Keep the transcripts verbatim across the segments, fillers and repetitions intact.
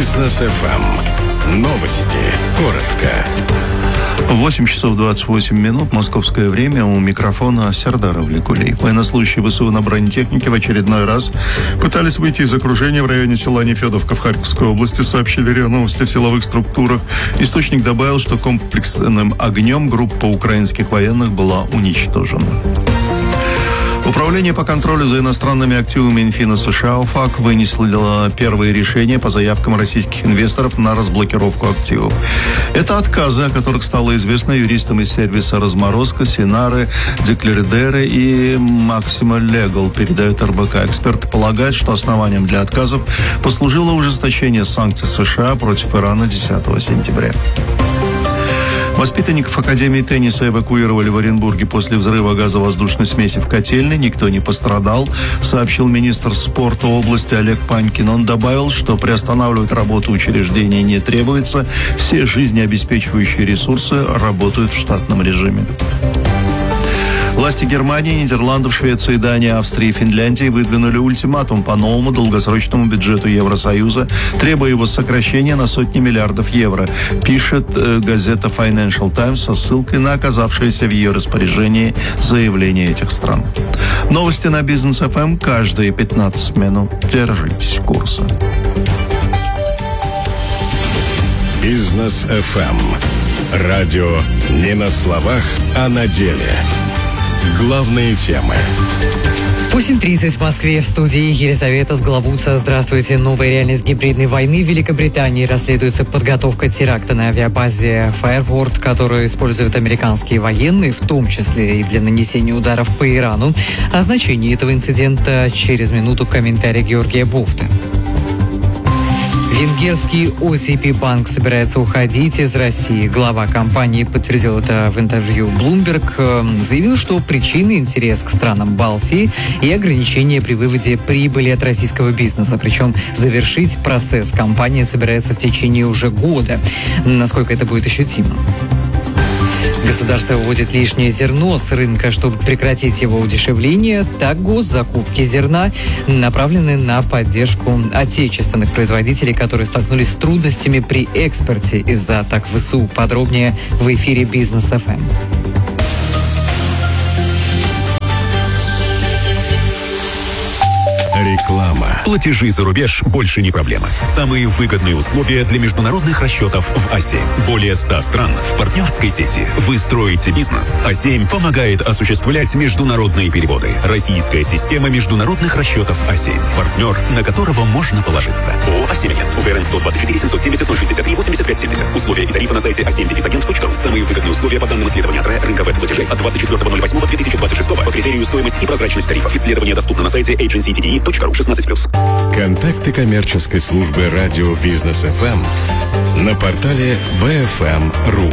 Бизнес эф эм. Новости. Коротко. восемь часов двадцать восемь минут, московское время, у микрофона Сердар Авликулей. Военнослужащие ВСУ на бронетехнике в очередной раз пытались выйти из окружения в районе села Нефедовка в Харьковской области, сообщили РИА Новости в силовых структурах. Источник добавил, что комплексным огнем группа украинских военных была уничтожена. Управление по контролю за иностранными активами Минфина США УФАК вынесло первые решения по заявкам российских инвесторов на разблокировку активов. Это отказы, о которых стало известно юристам из сервиса «Разморозка», «Синары», «Декларидеры» и «Максима Легал», передают эр бэ ка. Эксперты полагают, что основанием для отказов послужило ужесточение санкций США против Ирана десятого сентября. Воспитанников Академии тенниса эвакуировали в Оренбурге после взрыва газовоздушной смеси в котельной. Никто не пострадал, сообщил министр спорта области Олег Панькин. Он добавил, что приостанавливать работу учреждения не требуется. Все жизнеобеспечивающие ресурсы работают в штатном режиме. Власти Германии, Нидерландов, Швеции, Дании, Австрии и Финляндии выдвинули ультиматум по новому долгосрочному бюджету Евросоюза, требуя его сокращения на сотни миллиардов евро, пишет э, газета Financial Times со ссылкой на оказавшееся в ее распоряжении заявление этих стран. Новости на Бизнес эф эм каждые пятнадцать минут. Держитесь курса. Бизнес эф эм. Радио не на словах, а на деле. Главные темы. восемь тридцать в Москве. В студии Елизавета Сглавуца. Здравствуйте. Новая реальность гибридной войны в Великобритании. Расследуется подготовка теракта на авиабазе Файерфорд, которую используют американские военные, в том числе и для нанесения ударов по Ирану. О значении этого инцидента через минуту комментарий Георгия Буфта. Венгерский о ти пи банк собирается уходить из России. Глава компании подтвердил это в интервью Bloomberg. Заявил, что причины – интерес к странам Балтии и ограничения при выводе прибыли от российского бизнеса. Причем завершить процесс компания собирается в течение уже года. Насколько это будет ощутимо? Государство выводит лишнее зерно с рынка, чтобы прекратить его удешевление. Так, госзакупки зерна направлены на поддержку отечественных производителей, которые столкнулись с трудностями при экспорте из-за атак ВСУ. Подробнее в эфире Бизнес эф эм. Реклама. Платежи за рубеж больше не проблема. Самые выгодные условия для международных расчетов в а семь. Более ста стран в партнерской сети. Вы строите бизнес. а семь помогает осуществлять международные переводы. Российская система международных расчетов а семь. Партнер, на которого можно положиться. ООО «а семь Агент». УГРН сто двадцать четыре семьсот семьдесят ноль шестьдесят три восемьдесят пять семьдесят. Условия и тарифы на сайте а семь агент точка ру. Самые выгодные условия по данным исследования ТРЭ рынка веб-платежей от двадцать четвёртого ноль восьмого две тысячи двадцать шестого по критерию стоимость и прозрачность тарифов. Исследование доступно на сайте эйдженси ти ди и точка ру шестнадцать плюс. Контакты коммерческой службы радио Бизнес эф эм на портале би эф эм точка ру.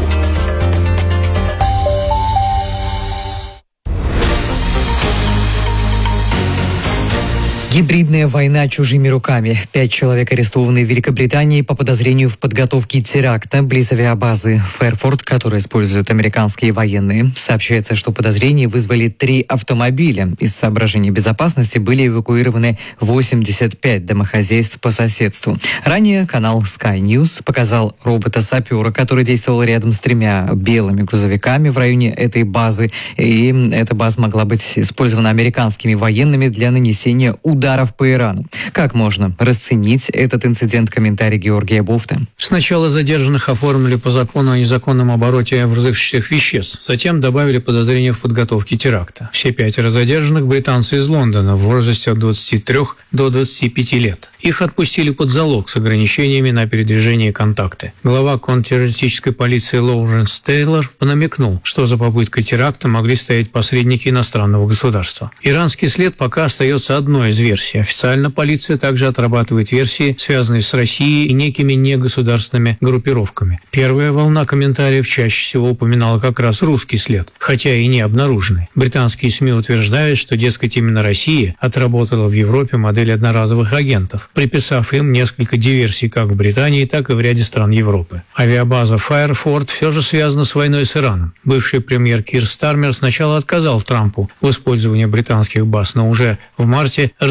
Гибридная война чужими руками. Пять человек арестованы в Великобритании по подозрению в подготовке теракта близ авиабазы Файерфорд, которую используют американские военные. Сообщается, что подозрения вызвали три автомобиля. Из соображений безопасности были эвакуированы восемьдесят пять домохозяйств по соседству. Ранее канал Sky News показал робота-сапера, который действовал рядом с тремя белыми грузовиками в районе этой базы. И эта база могла быть использована американскими военными для нанесения ударов ударов по Ирану. Как можно расценить этот инцидент? Комментарий Георгия Буфта. Сначала задержанных оформили по закону о незаконном обороте взрывчатых веществ. Затем добавили подозрение в подготовке теракта. Все пятеро задержанных британцы из Лондона в возрасте от двадцати трёх до двадцати пяти лет. Их отпустили под залог с ограничениями на передвижение и контакты. Глава контртеррористической полиции Лоуренс Тейлор намекнул, что за попыткой теракта могли стоять посредники иностранного государства. Иранский след пока остается одной из версий. Официально полиция также отрабатывает версии, связанные с Россией и некими негосударственными группировками. Первая волна комментариев чаще всего упоминала как раз русский след, хотя и не обнаруженный. Британские СМИ утверждают, что, дескать, именно Россия отработала в Европе модель одноразовых агентов, приписав им несколько диверсий как в Британии, так и в ряде стран Европы. Авиабаза Файерфорд все же связана с войной с Ираном. Бывший премьер Кир Стармер сначала отказал Трампу в использовании британских баз, но уже в марте разрешил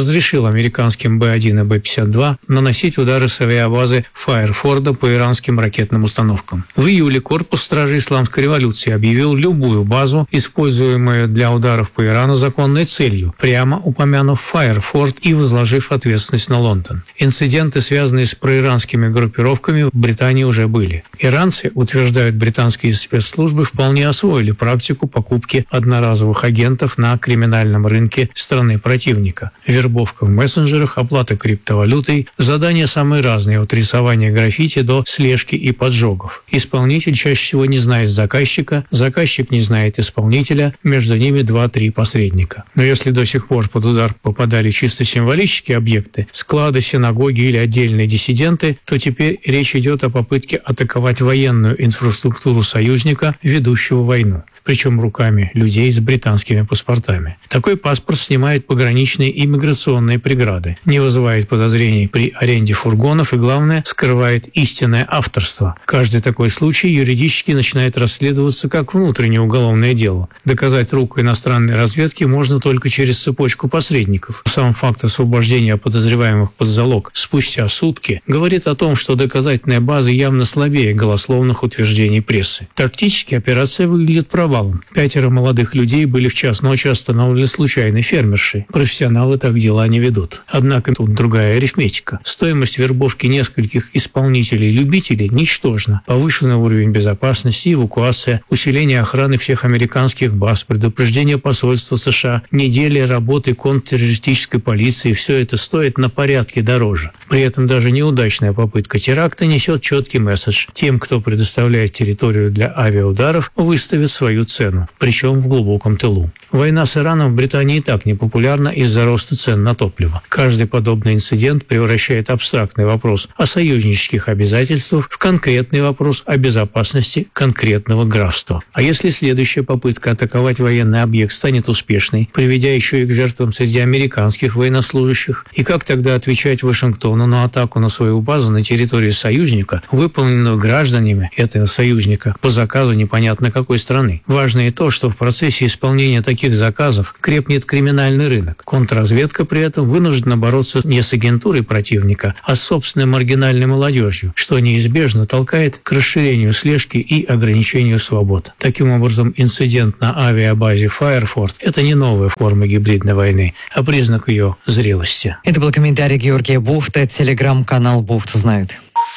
разрешил американским Бэ один и Бэ пятьдесят два наносить удары с авиабазы Файерфорда по иранским ракетным установкам. В июле корпус стражей исламской революции объявил любую базу, используемую для ударов по Ирану, законной целью, прямо упомянув Файерфорд и возложив ответственность на Лондон. Инциденты, связанные с проиранскими группировками, в Британии уже были. Иранцы, утверждают британские спецслужбы, вполне освоили практику покупки одноразовых агентов на криминальном рынке страны противника. Вербовка в мессенджерах, оплата криптовалютой, задания самые разные, от рисования граффити до слежки и поджогов. Исполнитель чаще всего не знает заказчика, заказчик не знает исполнителя, между ними два-три посредника. Но если до сих пор под удар попадали чисто символические объекты, склады, синагоги или отдельные диссиденты, то теперь речь идет о попытке атаковать военную инфраструктуру союзника, ведущего войну, причем руками людей с британскими паспортами. Такой паспорт снимает пограничные и миграционные преграды, не вызывает подозрений при аренде фургонов и, главное, скрывает истинное авторство. Каждый такой случай юридически начинает расследоваться как внутреннее уголовное дело. Доказать руку иностранной разведки можно только через цепочку посредников. Сам факт освобождения подозреваемых под залог спустя сутки говорит о том, что доказательная база явно слабее голословных утверждений прессы. Тактически операция выглядит провалом. Пятеро молодых людей были в час ночи остановлены случайной фермершей. Профессионалы так дела не ведут. Однако тут другая арифметика. Стоимость вербовки нескольких исполнителей-любителей ничтожна. Повышенный уровень безопасности, эвакуация, усиление охраны всех американских баз, предупреждение посольства США, недели работы контртеррористической полиции – все это стоит на порядке дороже. При этом даже неудачная попытка теракта несет четкий месседж. Тем, кто предоставляет территорию для авиаударов, выставит свою цену, причем в глубоком тылу. Война с Ираном в Британии и так непопулярна из-за роста цен на топливо. Каждый подобный инцидент превращает абстрактный вопрос о союзнических обязательствах в конкретный вопрос о безопасности конкретного графства. А если следующая попытка атаковать военный объект станет успешной, приведя еще и к жертвам среди американских военнослужащих, и как тогда отвечать Вашингтону на атаку на свою базу на территории союзника, выполненную гражданами этого союзника по заказу непонятно какой страны? Важно и то, что в процессе исполнения таких заказов крепнет криминальный рынок. Контрразведка при этом вынуждена бороться не с агентурой противника, а с собственной маргинальной молодежью, что неизбежно толкает к расширению слежки и ограничению свобод. Таким образом, инцидент на авиабазе Файерфорд – это не новая форма гибридной войны, а признак ее зрелости. Это был комментарий Георгия Буфта, телеграм-канал «Буфт знает».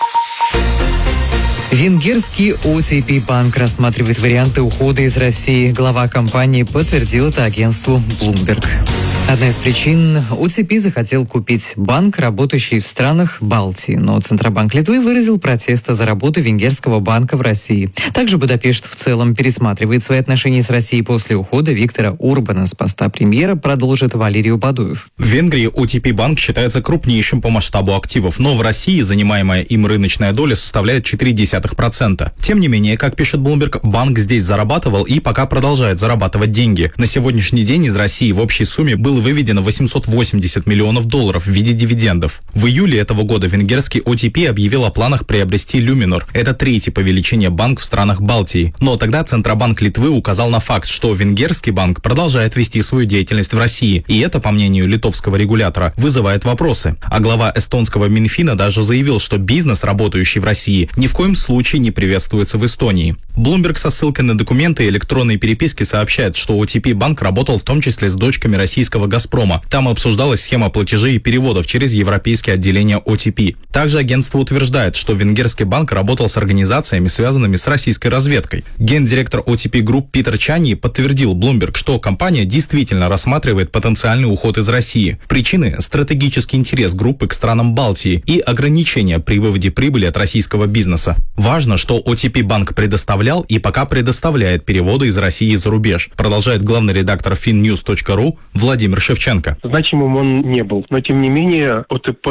Венгерский о ти пи банк рассматривает варианты ухода из России. Глава компании подтвердил это агентству Bloomberg. Одна из причин – о ти пи захотел купить банк, работающий в странах Балтии, но Центробанк Литвы выразил протест за работу венгерского банка в России. Также Будапешт в целом пересматривает свои отношения с Россией после ухода Виктора Урбана с поста премьера, продолжит Валерий Бадуев. В Венгрии о ти пи банк считается крупнейшим по масштабу активов, но в России занимаемая им рыночная доля составляет четыре десятых процента. Тем не менее, как пишет Bloomberg, банк здесь зарабатывал и пока продолжает зарабатывать деньги. На сегодняшний день из России в общей сумме было выведено восемьсот восемьдесят миллионов долларов в виде дивидендов. В июле этого года венгерский о ти пи объявил о планах приобрести Luminor. Это третий по величине банк в странах Балтии. Но тогда Центробанк Литвы указал на факт, что венгерский банк продолжает вести свою деятельность в России. И это, по мнению литовского регулятора, вызывает вопросы. А глава эстонского Минфина даже заявил, что бизнес, работающий в России, ни в коем случае не приветствуется в Эстонии. Bloomberg со ссылкой на документы и электронные переписки сообщает, что о ти пи банк работал в том числе с дочками российского «Газпрома». Там обсуждалась схема платежей и переводов через европейские отделения о ти пи. Также агентство утверждает, что венгерский банк работал с организациями, связанными с российской разведкой. Гендиректор о ти пи Group Питер Чани подтвердил Bloomberg, что компания действительно рассматривает потенциальный уход из России. Причины – стратегический интерес группы к странам Балтии и ограничения при выводе прибыли от российского бизнеса. Важно, что о ти пи банк предоставлял и пока предоставляет переводы из России за рубеж, продолжает главный редактор финньюз точка ру Владимир Шевченко. Значимым он не был, но тем не менее о тэ пэ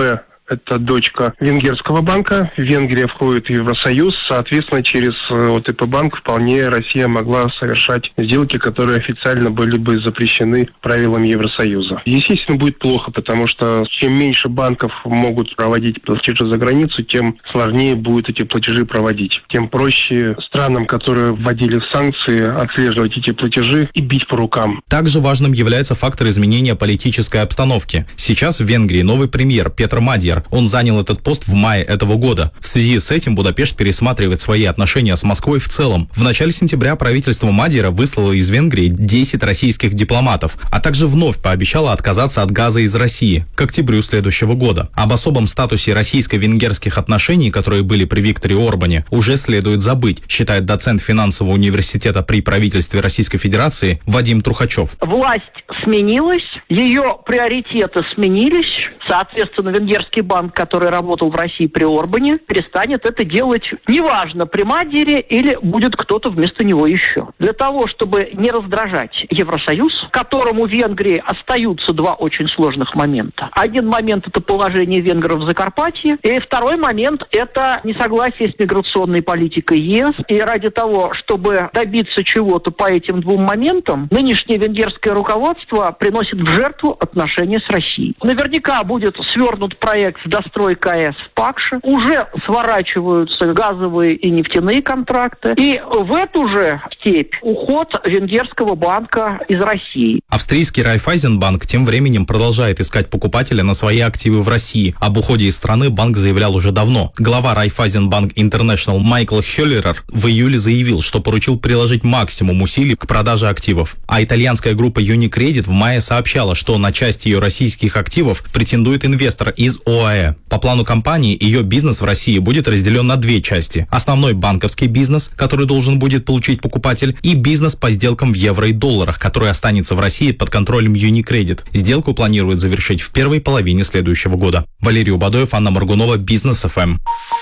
это дочка венгерского банка. Венгрия входит в Евросоюз, соответственно, через о тэ пэ банк вполне Россия могла совершать сделки, которые официально были бы запрещены правилами Евросоюза. Естественно, будет плохо, потому что чем меньше банков могут проводить платежи за границу, тем сложнее будет эти платежи проводить. Тем проще странам, которые вводили санкции, отслеживать эти платежи и бить по рукам. Также важным является фактор изменения политической обстановки. Сейчас в Венгрии новый премьер Петр Мадьяр. Он занял этот пост в мае этого года. В связи с этим Будапешт пересматривает свои отношения с Москвой в целом. В начале сентября правительство Мадьяра выслало из Венгрии десять российских дипломатов, а также вновь пообещало отказаться от газа из России к октябрю следующего года. Об особом статусе российско-венгерских отношений, которые были при Викторе Орбане, уже следует забыть, считает доцент финансового университета при правительстве Российской Федерации Вадим Трухачев. Власть сменилась, ее приоритеты сменились. Соответственно, венгерский банк, который работал в России при Орбане, перестанет это делать, неважно, при Мадьяре или будет кто-то вместо него еще. Для того, чтобы не раздражать Евросоюз, которому в Венгрии остаются два очень сложных момента. Один момент – это положение венгров в Закарпатье, и второй момент – это несогласие с миграционной политикой ЕС. И ради того, чтобы добиться чего-то по этим двум моментам, нынешнее венгерское руководство приносит в жертву отношения с Россией. Наверняка будет будет свернут проект достройка АЭС в Пакше, уже сворачиваются газовые и нефтяные контракты, и в эту же степь уход венгерского банка из России. Австрийский Райффайзенбанк тем временем продолжает искать покупателя на свои активы в России. Об уходе из страны банк заявлял уже давно. Глава Райффайзенбанк Интернешнл Майкл Хеллерер в июле заявил, что поручил приложить максимум усилий к продаже активов. А итальянская группа Unicredit в мае сообщала, что на часть ее российских активов претендует инвестор из ОАЭ. По плану компании, ее бизнес в России будет разделен на две части. Основной банковский бизнес, который должен будет получить покупатель, и бизнес по сделкам в евро и долларах, который останется в России под контролем Unicredit. Сделку планируют завершить в первой половине следующего года. Валерий Убадоев, Анна Моргунова, Бизнес эф эм.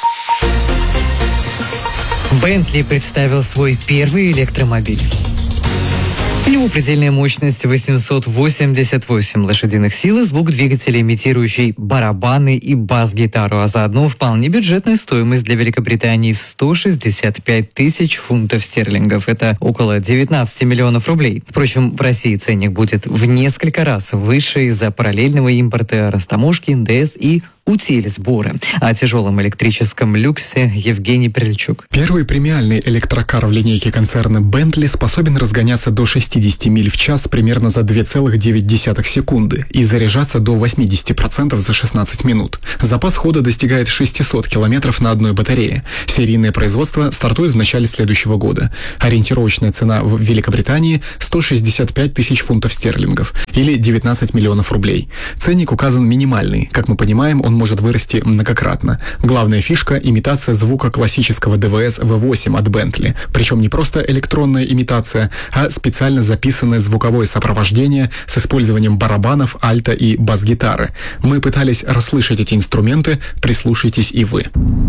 Бентли представил свой первый электромобиль. У него предельная мощность восемьсот восемьдесят восемь лошадиных сил и звук двигателя, имитирующий барабаны и бас-гитару, а заодно вполне бюджетная стоимость для Великобритании в сто шестьдесят пять тысяч фунтов стерлингов. Это около девятнадцать миллионов рублей. Впрочем, в России ценник будет в несколько раз выше из-за параллельного импорта, растаможки, эн дэ эс и утиль сборы. О тяжелом электрическом люксе Евгений Прильчук. Первый премиальный электрокар в линейке концерна Bentley способен разгоняться до шестьдесят миль в час примерно за две целых девять десятых секунды и заряжаться до восемьдесят процентов за шестнадцать минут. Запас хода достигает шестьсот километров на одной батарее. Серийное производство стартует в начале следующего года. Ориентировочная цена в Великобритании – сто шестьдесят пять тысяч фунтов стерлингов или девятнадцать миллионов рублей. Ценник указан минимальный. Как мы понимаем, он может вырасти многократно. Главная фишка – имитация звука классического дэ вэ эс вэ восемь от Bentley. Причем не просто электронная имитация, а специально записанное звуковое сопровождение с использованием барабанов, альта и бас-гитары. Мы пытались расслышать эти инструменты, прислушайтесь и вы.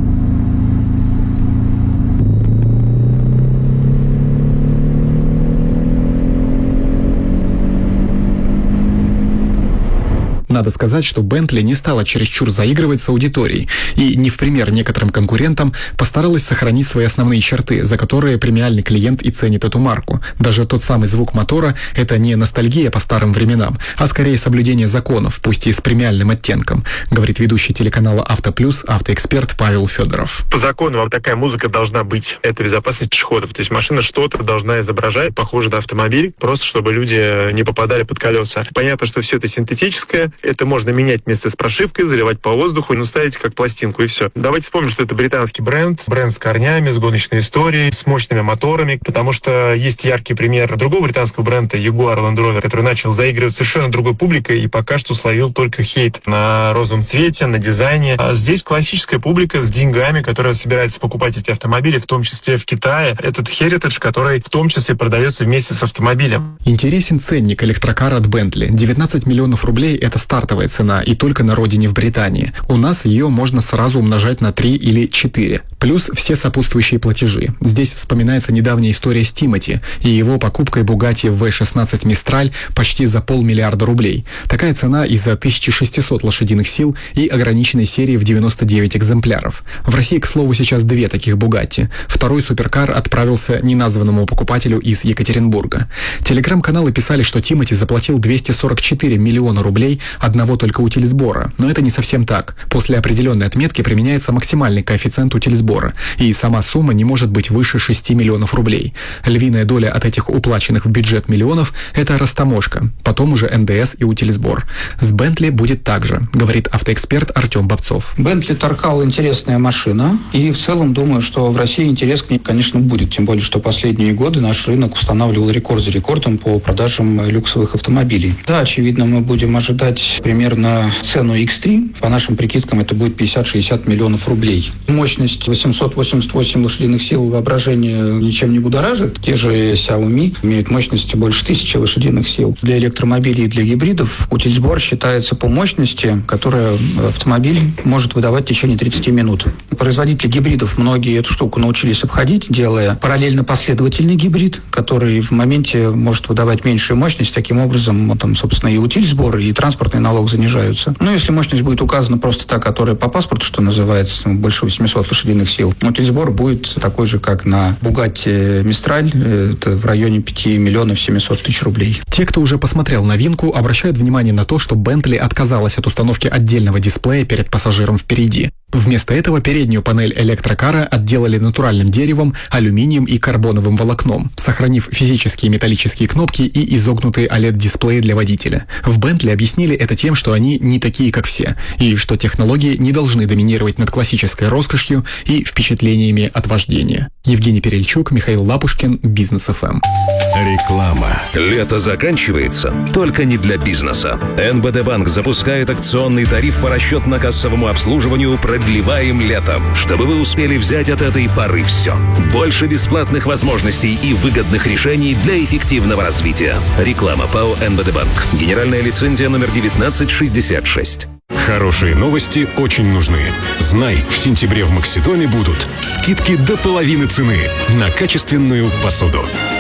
Надо сказать, что Bentley не стала чересчур заигрывать с аудиторией и, не в пример некоторым конкурентам, постаралась сохранить свои основные черты, за которые премиальный клиент и ценит эту марку. Даже тот самый звук мотора – это не ностальгия по старым временам, а скорее соблюдение законов, пусть и с премиальным оттенком, говорит ведущий телеканала «Автоплюс» автоэксперт Павел Федоров. По закону вот такая музыка должна быть. Это безопасность пешеходов. То есть машина что-то должна изображать, похоже на автомобиль, просто чтобы люди не попадали под колеса. Понятно, что все это синтетическое. Это можно менять вместе с прошивкой, заливать по воздуху, ну, ставить как пластинку и все. Давайте вспомним, что это британский бренд, бренд с корнями, с гоночной историей, с мощными моторами, потому что есть яркий пример другого британского бренда Jaguar Land Rover, который начал заигрывать совершенно другой публикой и пока что словил только хейт на розовом цвете, на дизайне. А здесь классическая публика с деньгами, которая собирается покупать эти автомобили, в том числе в Китае. Этот Heritage, который в том числе продается вместе с автомобилем. Интересен ценник электрокара от Bentley. девятнадцать миллионов рублей – это стартовая цена, и только на родине в Британии. У нас ее можно сразу умножать на три или четыре. Плюс все сопутствующие платежи. Здесь вспоминается недавняя история с Тимоти и его покупкой Bugatti ви шестнадцать Mistral почти за полмиллиарда рублей. Такая цена из-за тысяча шестьсот лошадиных сил и ограниченной серии в девяносто девять экземпляров. В России, к слову, сейчас две таких Bugatti. Второй суперкар отправился неназванному покупателю из Екатеринбурга. Телеграм-каналы писали, что Тимоти заплатил двести сорок четыре миллиона рублей одного только утильсбора. Но это не совсем так. После определенной отметки применяется максимальный коэффициент утильсбора, и сама сумма не может быть выше шести миллионов рублей. Львиная доля от этих уплаченных в бюджет миллионов – это растаможка, потом уже эн дэ эс и утильсбор. С Бентли будет так же, говорит автоэксперт Артем Бобцов. Бентли Таркал интересная машина, и в целом думаю, что в России интерес к ней, конечно, будет, тем более, что последние годы наш рынок устанавливал рекорд за рекордом по продажам люксовых автомобилей. Да, очевидно, мы будем ожидать примерно цену икс три, по нашим прикидкам это будет пятьдесят-шестьдесят миллионов рублей. Мощность восемьсот восемьдесят восемь лошадиных сил, воображение ничем не будоражит. Те же Xiaomi имеют мощность больше тысячи лошадиных сил. Для электромобилей и для гибридов утильсбор считается по мощности, которая автомобиль может выдавать в течение тридцати минут. Производители гибридов многие эту штуку научились обходить, делая параллельно последовательный гибрид, который в моменте может выдавать меньшую мощность. Таким образом, там, собственно, и утильсбор, и транспортный налог занижаются. Но если мощность будет указана просто та, которая по паспорту, что называется, больше восьмисот лошадиных сил, утильсбор будет такой же, как на Bugatti Mistral, это в районе пяти миллионов семисот тысяч рублей. Те, кто уже посмотрел новинку, обращают внимание на то, что Bentley отказалась от установки отдельного дисплея перед пассажиром впереди. Вместо этого переднюю панель электрокара отделали натуральным деревом, алюминием и карбоновым волокном, сохранив физические металлические кнопки и изогнутые о лед-дисплеи для водителя. В Bentley объяснили это тем, что они не такие, как все, и что технологии не должны доминировать над классической роскошью и впечатлениями от вождения. Евгений Перельчук, Михаил Лапушкин, Бизнес эф эм. Реклама. Лето заканчивается, только не для бизнеса. эн бэ дэ Банк запускает акционный тариф по расчетно-кассовому обслуживанию «Продлеваем летом», чтобы вы успели взять от этой поры все. Больше бесплатных возможностей и выгодных решений для эффективного развития. Реклама ПАО эн бэ дэ Банк. Генеральная лицензия номер девятнадцать шестьдесят шесть. Хорошие новости очень нужны. Знай, в сентябре в Максидоме будут скидки до половины цены на качественную посуду.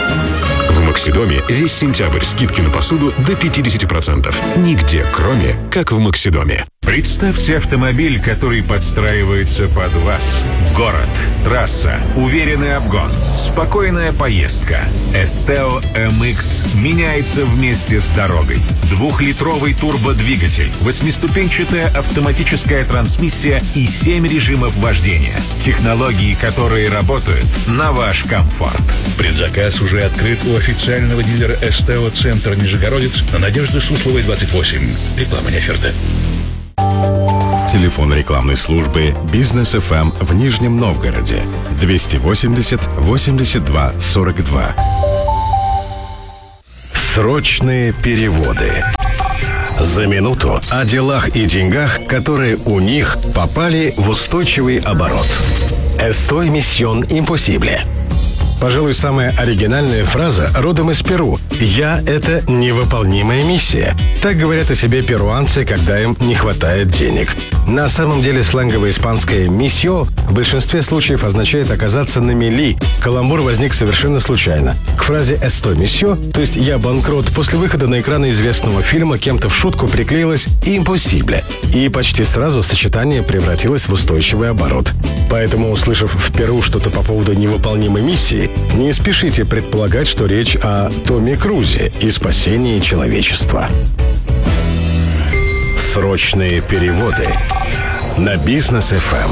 В Максидоме весь сентябрь скидки на посуду до пятьдесят процентов. Нигде, кроме как в Максидоме. Представьте автомобиль, который подстраивается под вас. Город, трасса, уверенный обгон, спокойная поездка. Esteo эм икс меняется вместе с дорогой. Двухлитровый турбодвигатель, восьмиступенчатая автоматическая трансмиссия и семь режимов вождения. Технологии, которые работают на ваш комфорт. Предзаказ уже открыт у официального дилера Esteo Центр Нижегородец на Надежды Сусловой, двадцать восемь. Реклама не оферта. Телефон рекламной службы «Бизнес эф эм» в Нижнем Новгороде двести восемьдесят восемьдесят два сорок два. Срочные переводы. За минуту о делах и деньгах, которые у них попали в устойчивый оборот. «Estoy misión imposible». Пожалуй, самая оригинальная фраза родом из Перу. «Я — это невыполнимая миссия». Так говорят о себе перуанцы, когда им не хватает денег. На самом деле сленговое испанское «миссио» в большинстве случаев означает оказаться на мели. Каламбур возник совершенно случайно. К фразе «estoy misión», то есть «я банкрот», после выхода на экраны известного фильма кем-то в шутку приклеилось «imposible». И почти сразу сочетание превратилось в устойчивый оборот. Поэтому, услышав в Перу что-то по поводу невыполнимой миссии, не спешите предполагать, что речь о Томе Крузе и спасении человечества. Срочные переводы на Бизнес эф эм.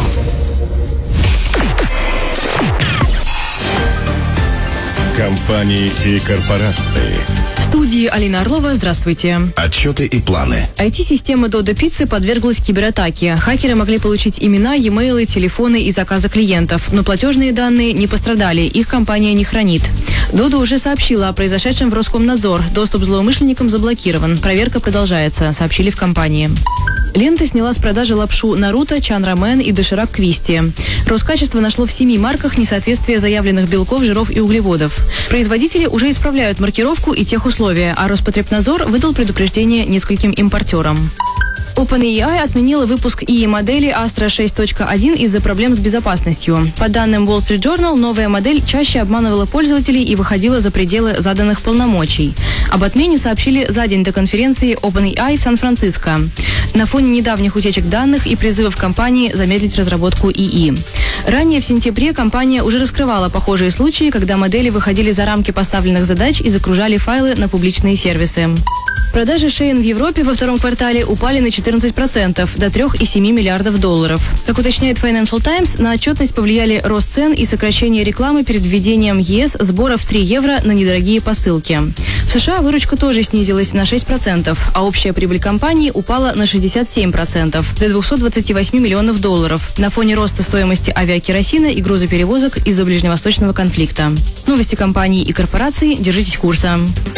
Компании и корпорации. В студии Алина Орлова. Здравствуйте. Отчеты и планы. ай ти-система Додо Пиццы подверглась кибератаке. Хакеры могли получить имена, e-mail, телефоны и заказы клиентов, но платежные данные не пострадали, их компания не хранит. Додо уже сообщила о произошедшем в Роскомнадзор. Доступ злоумышленникам заблокирован. Проверка продолжается, сообщили в компании. Лента сняла с продажи лапшу Наруто, Чан Рамен и Доширак Квисти. Роскачество нашло в семи марках несоответствие заявленных белков, жиров и углеводов. Производители уже исправляют маркировку и техусловия, а Роспотребнадзор выдал предупреждение нескольким импортерам. OpenAI отменила выпуск и и модели Astra шесть точка один из-за проблем с безопасностью. По данным Wall Street Journal, новая модель чаще обманывала пользователей и выходила за пределы заданных полномочий. Об отмене сообщили за день до конференции OpenAI в Сан-Франциско. На фоне недавних утечек данных и призывов компании замедлить разработку ИИ. Ранее в сентябре компания уже раскрывала похожие случаи, когда модели выходили за рамки поставленных задач и загружали файлы на публичные сервисы. Продажи Shein в Европе во втором квартале упали на четырнадцать процентов, до три целых семь десятых миллиардов долларов. Как уточняет Financial Times, на отчетность повлияли рост цен и сокращение рекламы перед введением ЕС сбора в три евро на недорогие посылки. В США выручка тоже снизилась на шесть процентов, а общая прибыль компании упала на шестьдесят семь процентов, до двухсот двадцати восьми миллионов долларов, на фоне роста стоимости авиакеросина и грузоперевозок из-за ближневосточного конфликта. Новости компаний и корпораций. Держитесь курса.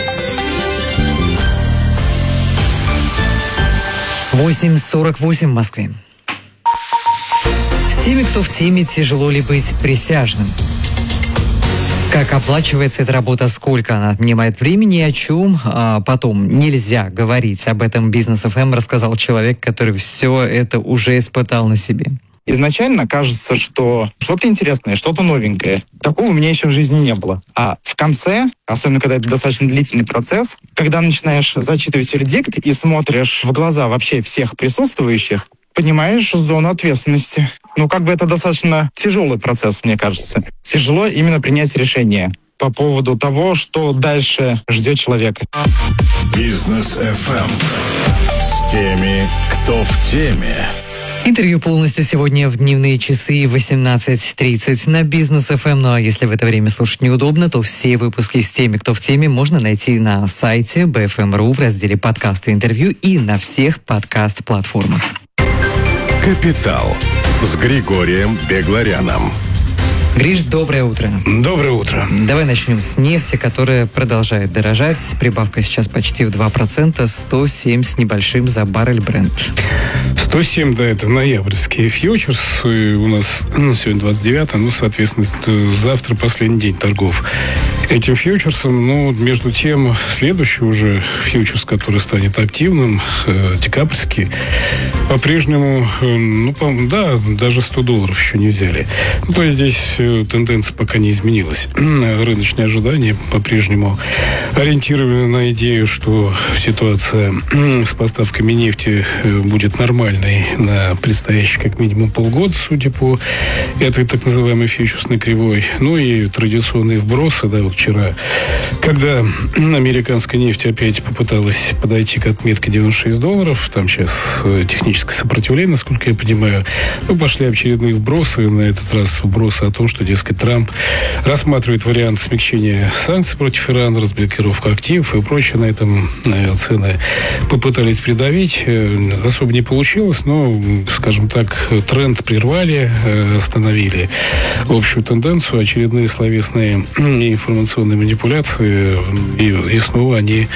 восемь сорок восемь в Москве. С теми, кто в теме, тяжело ли быть присяжным? Как оплачивается эта работа, сколько она отнимает времени и о чем а, потом нельзя говорить об этом Бизнес эф эм, рассказал человек, который все это уже испытал на себе. Изначально кажется, что что-то интересное, что-то новенькое. Такого у меня еще в жизни не было. А в конце, особенно когда это достаточно длительный процесс, когда начинаешь зачитывать вердикт и смотришь в глаза вообще всех присутствующих, понимаешь зону ответственности. Ну, как бы это достаточно тяжелый процесс, мне кажется. Тяжело именно принять решение по поводу того, что дальше ждет человека. Бизнес эф эм. С теми, кто в теме. Интервью полностью сегодня в дневные часы восемнадцать тридцать на Бизнес эф эм. Ну а если в это время слушать неудобно, то все выпуски с теми, кто в теме, можно найти на сайте би эф эм точка ру в разделе «Подкасты и интервью» и на всех подкаст-платформах. Капитал с Григорием Бегларяном. Гриш, доброе утро. Доброе утро. Давай начнем с нефти, которая продолжает дорожать. Прибавка сейчас почти в два процента, сто семь с небольшим за баррель Brent. сто семь, да, это ноябрьские фьючерсы. У нас ну, сегодня двадцать девятое, ну, соответственно, завтра последний день торгов этим фьючерсом. Но между тем, следующий уже фьючерс, который станет активным, э, декабрьский, по-прежнему, э, ну, по, да, даже сто долларов еще не взяли. Ну, то есть здесь э, тенденция пока не изменилась. Рыночные ожидания по-прежнему ориентированы на идею, что ситуация с поставками нефти будет нормальной на предстоящие как минимум полгода, судя по этой так называемой фьючерсной кривой. Ну и традиционные вбросы, да, вот вчера, когда американская нефть опять попыталась подойти к отметке девяносто шесть долларов, там сейчас техническое сопротивление, насколько я понимаю, ну, пошли очередные вбросы, на этот раз вбросы о том, что, дескать, Трамп рассматривает вариант смягчения санкций против Ирана, разблокировка активов и прочее. На этом цены попытались придавить. Особо не получилось, но, скажем так, тренд прервали, остановили общую тенденцию, очередные словесные и информационные манипуляции, и, и снова они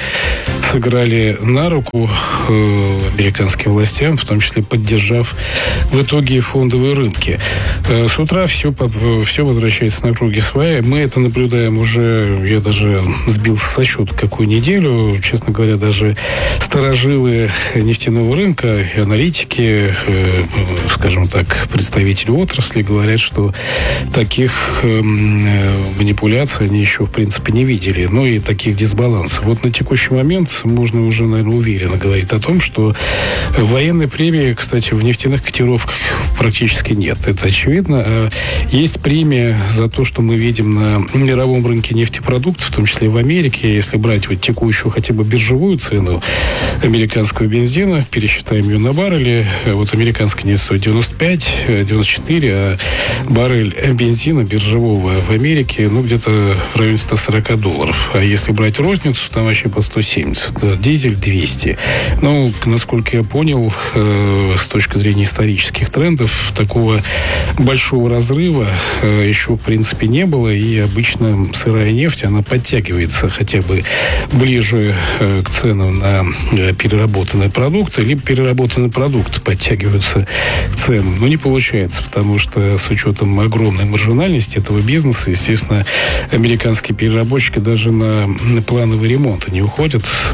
сыграли на руку э, американским властям, в том числе поддержав в итоге фондовые рынки. Э, с утра все, все возвращается на круги своя. Мы это наблюдаем уже, я даже сбил со счета какую неделю. Честно говоря, даже старожилы нефтяного рынка и аналитики, э, скажем так, представители отрасли говорят, что таких э, манипуляций они еще, в принципе, не видели. Ну и таких дисбалансов. Вот на текущий момент можно уже, наверное, уверенно говорить о том, что военной премии, кстати, в нефтяных котировках практически нет. Это очевидно. А есть премия за то, что мы видим на мировом рынке нефтепродуктов, в том числе и в Америке. Если брать вот текущую хотя бы биржевую цену американского бензина, пересчитаем ее на баррели, вот американская нефть стоит девяносто пять - девяносто четыре, а баррель бензина биржевого в Америке, ну, где-то в районе ста сорока долларов. А если брать розницу, там вообще по сто семьдесят. Дизель двести. Ну, насколько я понял, э, с точки зрения исторических трендов, такого большого разрыва э, еще, в принципе, не было. И обычно сырая нефть, она подтягивается хотя бы ближе э, к ценам на э, переработанные продукты, либо переработанные продукты подтягиваются к ценам. Но не получается, потому что с учетом огромной маржинальности этого бизнеса, естественно, американские переработчики даже на, на плановый ремонт не уходят,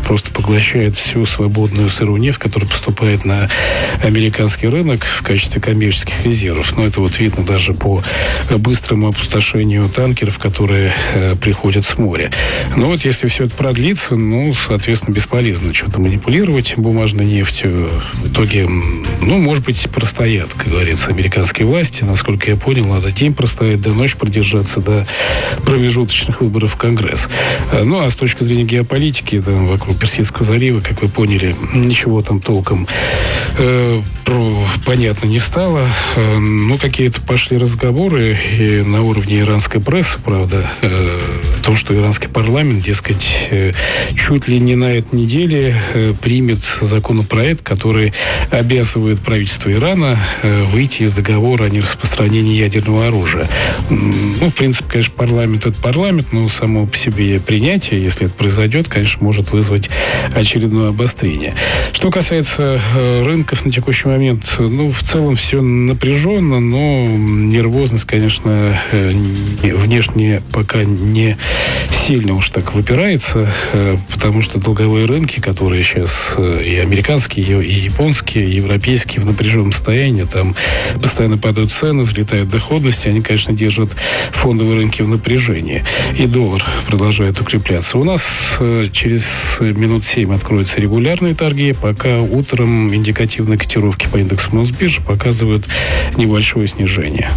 просто поглощает всю свободную сырую нефть, которая поступает на американский рынок в качестве коммерческих резервов. Но это вот видно даже по быстрому опустошению танкеров, которые э, приходят с моря. Но вот если все это продлится, ну, соответственно, бесполезно что-то манипулировать бумажной нефтью. В итоге, ну, может быть, простоят, как говорится, американские власти. Насколько я понял, надо день простоять, до ночи продержаться, до промежуточных выборов в Конгресс. Ну, а с точки зрения геополитики, там, вокруг Персидского залива, как вы поняли, ничего там толком э, про, понятно не стало. Э, ну, какие-то пошли разговоры и на уровне иранской прессы, правда, э, о том, что иранский парламент, дескать, э, чуть ли не на этой неделе э, примет законопроект, который обязывает правительство Ирана э, выйти из договора о нераспространении ядерного оружия. Ну, в принципе, конечно, парламент — это парламент, но само по себе принятие, если это произойдет, конечно, может вызвать очередное обострение. Что касается э, рынков на текущий момент, ну, в целом все напряженно, но нервозность, конечно, э, не, внешне пока не сильно уж так выпирается, э, потому что долговые рынки, которые сейчас э, и американские, и японские, и европейские в напряженном состоянии, там постоянно падают цены, взлетают доходности, они, конечно, держат фондовые рынки в напряжении. И доллар продолжает укрепляться. У нас э, через минут семь откроются регулярные торги, пока утром индикативные котировки по индексу Мосбиржи показывают небольшое снижение.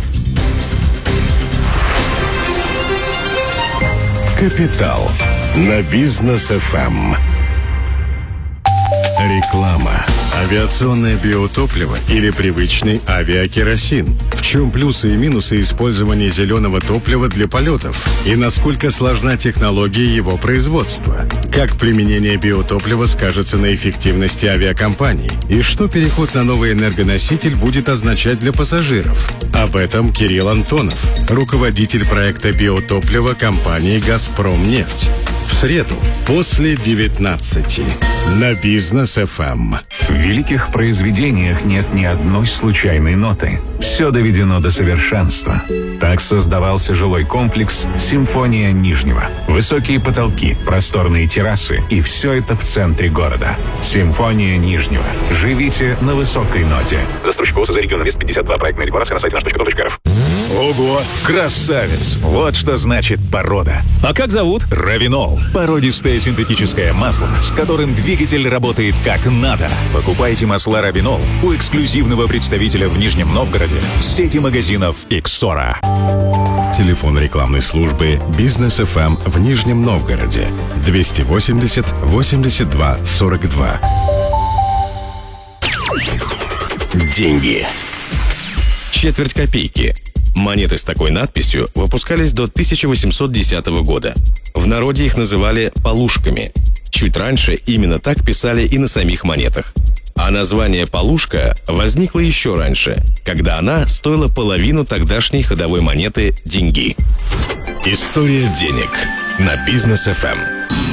Капитал на Бизнес эф эм. Реклама. Авиационное биотопливо или привычный авиакеросин? В чем плюсы и минусы использования зеленого топлива для полетов? И насколько сложна технология его производства? Как применение биотоплива скажется на эффективности авиакомпаний? И что переход на новый энергоноситель будет означать для пассажиров? Об этом Кирилл Антонов, руководитель проекта биотоплива компании «Газпромнефть». В среду после девятнадцати на Бизнес эф эм. В великих произведениях нет ни одной случайной ноты. Все доведено до совершенства. Так создавался жилой комплекс «Симфония Нижнего». Высокие потолки, просторные террасы, и все это в центре города. «Симфония Нижнего». Живите на высокой ноте. Застройщик ОС за регион Инвест пятьдесят два. Проектная декларация на сайте наш точка ком точка эр эф. Ого, красавец! Вот что значит порода. А как зовут? Равинол. Породистое синтетическое масло, с которым двигатель работает как надо. Покупайте масла Равинол у эксклюзивного представителя в Нижнем Новгороде сети магазинов «Иксора». Телефон рекламной службы Бизнес эф эм в Нижнем Новгороде двести восемьдесят восемьдесят два сорок два. Деньги. Четверть копейки. Монеты с такой надписью выпускались до тысяча восемьсот десятого года. В народе их называли «полушками». Чуть раньше именно так писали и на самих монетах. А название «полушка» возникло еще раньше, когда она стоила половину тогдашней ходовой монеты «деньги». История денег на Бизнес эф эм.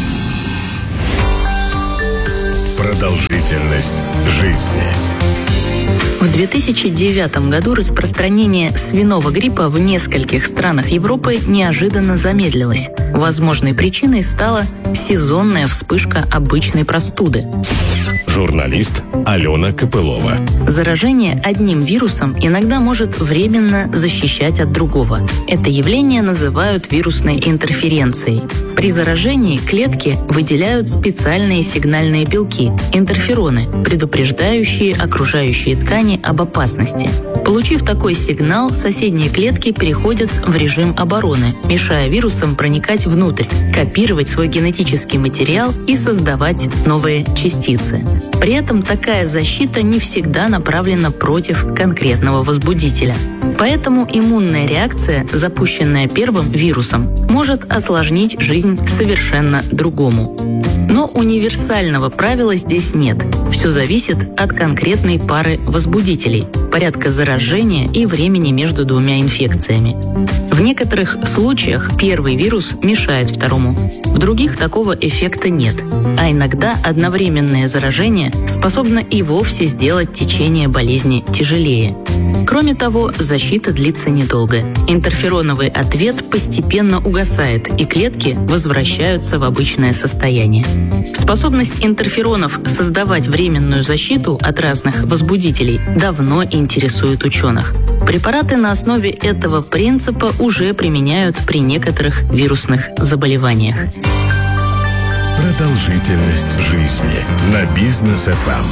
Продолжительность жизни. В две тысячи девятом году распространение свиного гриппа в нескольких странах Европы неожиданно замедлилось. Возможной причиной стала сезонная вспышка обычной простуды. Журналист Алена Копылова. Заражение одним вирусом иногда может временно защищать от другого. Это явление называют вирусной интерференцией. При заражении клетки выделяют специальные сигнальные белки – интерфероны, предупреждающие окружающие ткани об опасности. Получив такой сигнал, соседние клетки переходят в режим обороны, мешая вирусам проникать внутрь, копировать свой генетический материал и создавать новые частицы. При этом такая защита не всегда направлена против конкретного возбудителя. Поэтому иммунная реакция, запущенная первым вирусом, может осложнить жизнь совершенно другому. Но универсального правила здесь нет. Все зависит от конкретной пары возбудителей, порядка заражения и времени между двумя инфекциями. В некоторых случаях первый вирус мешает второму, в других такого эффекта нет. А иногда одновременное заражение способно и вовсе сделать течение болезни тяжелее. Кроме того, защита длится недолго. Интерфероновый ответ постепенно угасает, и клетки возвращаются в обычное состояние. Способность интерферонов создавать временную защиту от разных возбудителей давно интересует ученых. Препараты на основе этого принципа уже применяют при некоторых вирусных заболеваниях. Продолжительность жизни на Бизнес эф эм.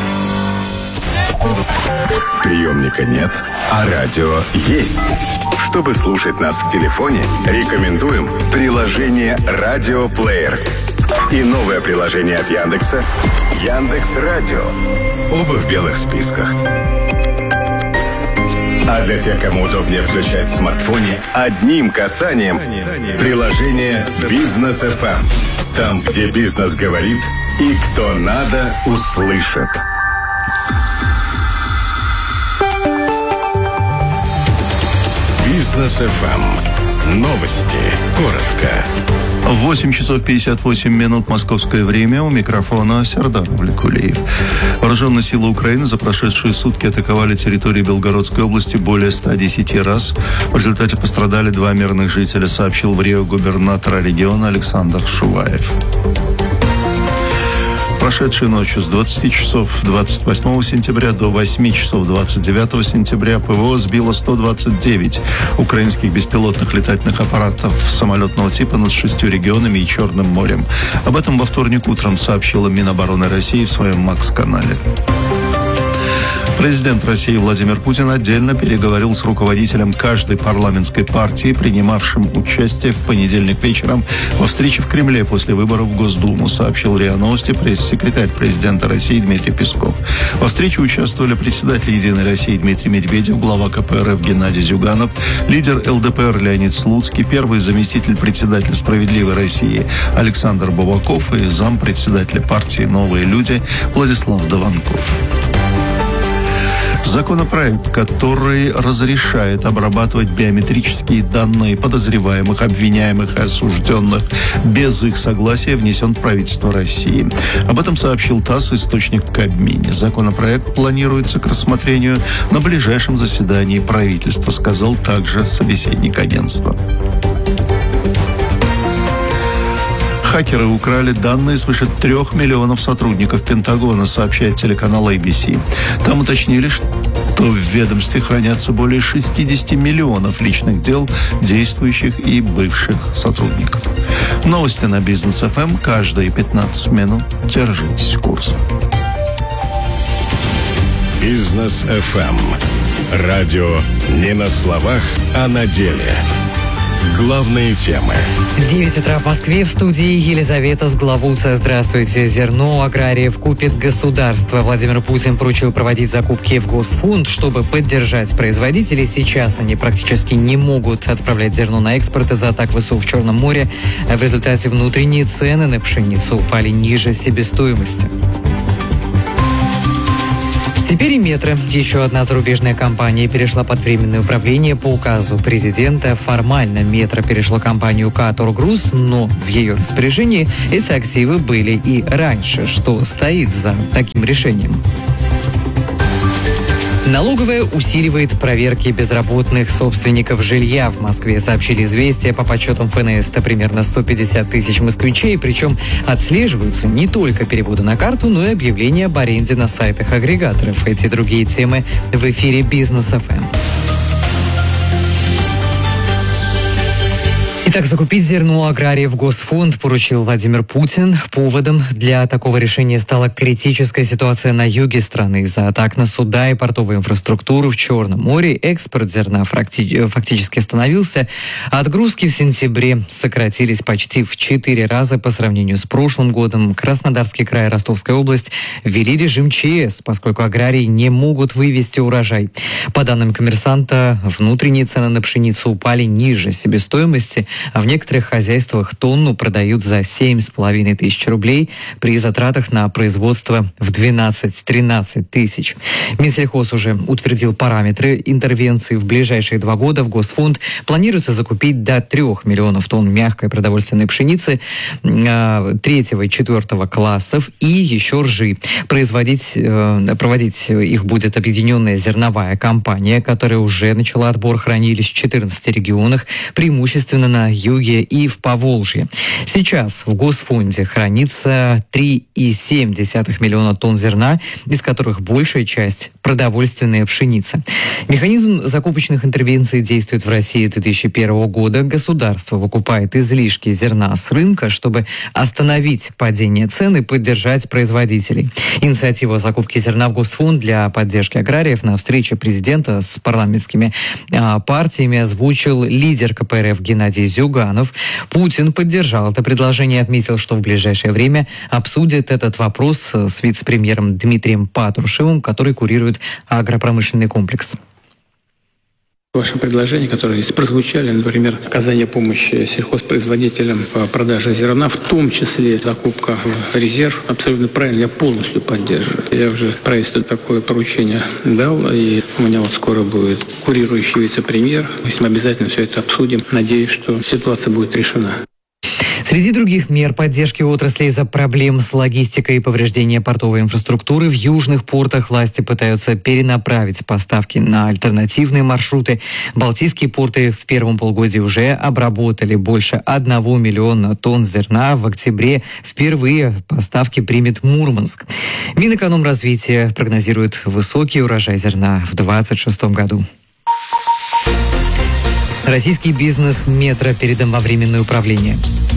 Приемника нет, а радио есть. Чтобы слушать нас в телефоне, рекомендуем приложение «Радиоплеер» и новое приложение от Яндекса «Яндекс.Радио». Оба в белых списках. А для тех, кому удобнее включать в смартфоне, одним касанием приложение «Бизнес эф эм». Там, где бизнес говорит и кто надо, услышит. Бизнес эф эм. Новости. Коротко. восемь часов пятьдесят восемь минут московское время. У микрофона Сердар Влекулиев. Вооруженные силы Украины за прошедшие сутки атаковали территорию Белгородской области более ста десяти раз. В результате пострадали два мирных жителя, сообщил в Рио губернатор региона Александр Шуваев. Прошедшей ночью с двадцати часов двадцать восьмого сентября до восьми часов двадцать девятого сентября ПВО сбило сто двадцать девять украинских беспилотных летательных аппаратов самолетного типа над шестью регионами и Черным морем. Об этом во вторник утром сообщила Минобороны России в своем МАКС-канале. Президент России Владимир Путин отдельно переговорил с руководителем каждой парламентской партии, принимавшим участие в понедельник вечером во встрече в Кремле после выборов в Госдуму, сообщил РИА Новости пресс-секретарь президента России Дмитрий Песков. Во встрече участвовали председатель «Единой России» Дмитрий Медведев, глава ка пэ эр эф Геннадий Зюганов, лидер эл дэ пэ эр Леонид Слуцкий, первый заместитель председателя «Справедливой России» Александр Бабаков и зампредседателя партии «Новые люди» Владислав Дованков. Законопроект, который разрешает обрабатывать биометрические данные подозреваемых, обвиняемых и осужденных без их согласия, внесен в правительство России. Об этом сообщил ТАСС, источник в Кабмине. Законопроект планируется к рассмотрению на ближайшем заседании правительства, сказал также собеседник агентства. Хакеры украли данные свыше трех миллионов сотрудников Пентагона, сообщает телеканал эй би си. Там уточнили, что в ведомстве хранятся более шестидесяти миллионов личных дел действующих и бывших сотрудников. Новости на Бизнес эф эм каждые пятнадцать минут. Держитесь курса. Бизнес эф эм. Радио не на словах, а на деле. Главные темы. девять утра в Москве, в студии Елизавета Сглавуца. Здравствуйте. Зерно аграриев купит государство. Владимир Путин поручил проводить закупки в Госфонд, чтобы поддержать производителей. Сейчас они практически не могут отправлять зерно на экспорт из-за атак ВСУ в Черном море. В результате внутренние цены на пшеницу упали ниже себестоимости. Теперь и Метро. Еще одна зарубежная компания перешла под временное управление по указу президента. Формально Метро перешло компанию Каторгрузз, но в ее распоряжении эти активы были и раньше. Что стоит за таким решением? Налоговая усиливает проверки безработных собственников жилья. В Москве сообщили «Известия». По подсчетам эф эн эс, это примерно сто пятьдесят тысяч москвичей. Причем отслеживаются не только переводы на карту, но и объявления об аренде на сайтах агрегаторов. Эти и другие темы в эфире «Бизнес эф эм». Итак, закупить зерно аграриев Госфонд поручил Владимир Путин. Поводом для такого решения стала критическая ситуация на юге страны. Из-за атак на суда и портовую инфраструктуру в Черном море экспорт зерна фактически остановился. Отгрузки в сентябре сократились почти в четыре раза по сравнению с прошлым годом. Краснодарский край и Ростовская область ввели режим че эс, поскольку аграрии не могут вывести урожай. По данным «Коммерсанта», внутренние цены на пшеницу упали ниже себестоимости. а в некоторых хозяйствах тонну продают за семь с половиной тысяч рублей при затратах на производство в двенадцать-тринадцать тысяч. Минсельхоз уже утвердил параметры интервенции. В ближайшие два года в Госфонд планируется закупить до трех миллионов тонн мягкой продовольственной пшеницы э, третьего и четвертого классов и еще ржи. Производить, э, проводить их будет объединенная зерновая компания, которая уже начала отбор хранилищ в четырнадцати регионах, преимущественно на юге и в Поволжье. Сейчас в Госфонде хранится три и семь десятых миллиона тонн зерна, из которых большая часть – продовольственная пшеница. Механизм закупочных интервенций действует в России с две тысячи первого года. Государство выкупает излишки зерна с рынка, чтобы остановить падение цен и поддержать производителей. Инициативу о закупке зерна в Госфонд для поддержки аграриев на встрече президента с парламентскими а, партиями озвучил лидер ка пэ эр эф Геннадий Зюганов. Путин поддержал это предложение и отметил, что в ближайшее время обсудит этот вопрос с вице-премьером Дмитрием Патрушевым, который курирует агропромышленный комплекс. Ваши предложения, которые здесь прозвучали, например, оказание помощи сельхозпроизводителям по продаже зерна, в том числе закупка в резерв, абсолютно правильно, я полностью поддерживаю. Я уже правительству такое поручение дал, и у меня вот скоро будет курирующий вице-премьер. Мы обязательно все это обсудим. Надеюсь, что ситуация будет решена. Среди других мер поддержки отрасли из-за проблем с логистикой и повреждения портовой инфраструктуры в южных портах власти пытаются перенаправить поставки на альтернативные маршруты. Балтийские порты в первом полугодии уже обработали больше одного миллиона тонн зерна. В октябре впервые поставки примет Мурманск. Минэкономразвития прогнозирует высокий урожай зерна в двадцать шестом году. Российский бизнес метро передан во временное управление.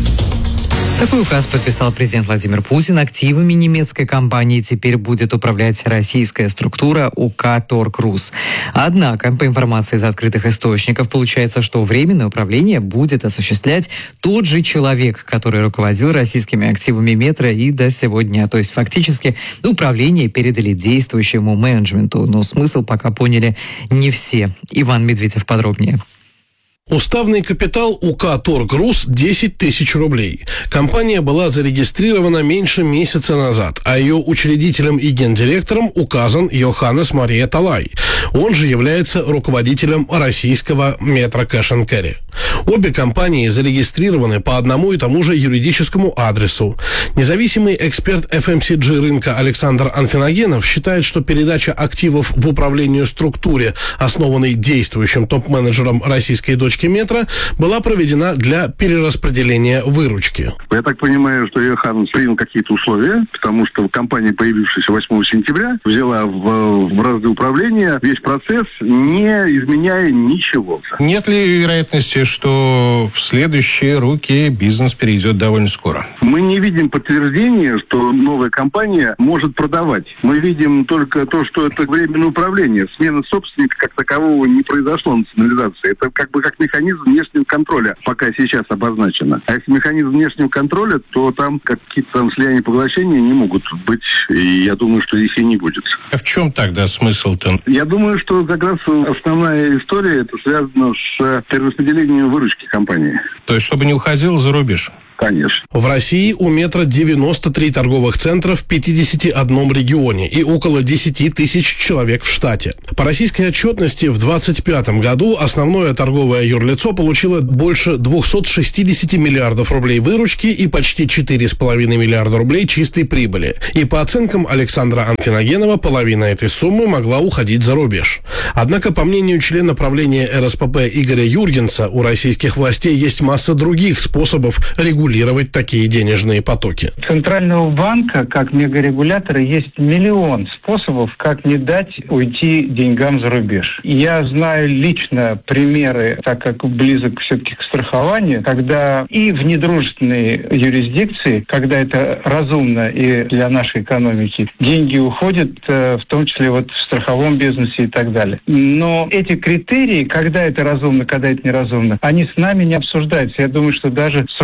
Такой указ подписал президент Владимир Путин. Активами немецкой компании теперь будет управлять российская структура УК «Торгрус». Однако, по информации из открытых источников, получается, что временное управление будет осуществлять тот же человек, который руководил российскими активами метро и до сегодня. То есть, фактически, управление передали действующему менеджменту. Но смысл пока поняли не все. Иван Медведев подробнее. Уставный капитал УК «Торгрус» десять тысяч рублей. Компания была зарегистрирована меньше месяца назад, а ее учредителем и гендиректором указан Йоханнес Мария Талай. Он же является руководителем российского метро Кэш энд Керри. Обе компании зарегистрированы по одному и тому же юридическому адресу. Независимый эксперт эф эм си джи рынка Александр Анфиногенов считает, что передача активов в управлению структуре, основанной действующим топ-менеджером российской дочки метро, была проведена для перераспределения выручки. Я так понимаю, что Йоханнес принял какие-то условия, потому что компания, появившаяся восьмого сентября, взяла в, в разды управления весь процесс, не изменяя ничего. Нет ли вероятности, что в следующие руки бизнес перейдет довольно скоро? Мы не видим подтверждения, что новая компания может продавать. Мы видим только то, что это временное управление. Смена собственника как такового не произошло, национализации. Это как бы как механизм внешнего контроля пока сейчас обозначено. А если механизм внешнего контроля, то там какие-то там слияния и поглощения не могут быть. И я думаю, что их и не будет. А в чем тогда смысл-то? Я думаю, что как раз основная история это связано с перераспределением выручки компании. То есть, чтобы не уходил за рубеж? Конечно. В России у метро девяносто три торговых центра в пятидесяти одном регионе и около десяти тысяч человек в штате. По российской отчетности в двадцать пятом году основное торговое юрлицо получило больше двухсот шестидесяти миллиардов рублей выручки и почти четыре с половиной миллиарда рублей чистой прибыли. И по оценкам Александра Анфиногенова, половина этой суммы могла уходить за рубеж. Однако, по мнению члена правления эр эс пэ пэ Игоря Юргенса, у российских властей есть масса других способов регулировать регулировать такие денежные потоки. Центрального банка, как мегарегулятора, есть миллион способов, как не дать уйти деньгам за рубеж. Я знаю лично примеры, так как близок все-таки к страхованию, когда и в недружественной юрисдикции, когда это разумно и для нашей экономики, деньги уходят, в том числе вот в страховом бизнесе и так далее. Но эти критерии, когда это разумно, когда это неразумно, они с нами не обсуждаются. Я думаю, что даже с руководством